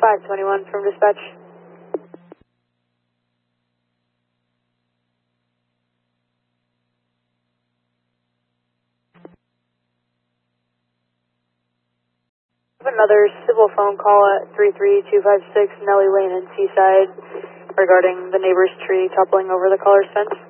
521 from dispatch. Another civil phone call at 33256 Nelly Lane in Seaside regarding the neighbor's tree toppling over the collar's fence.